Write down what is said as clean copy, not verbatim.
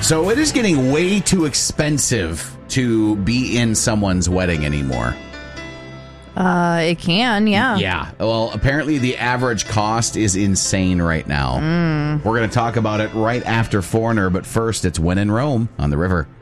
So it is getting way too expensive to be in someone's wedding anymore. It can, yeah. Yeah. Well, apparently the average cost is insane right now. We're going to talk about it right after Foreigner, but first it's When in Rome on the River.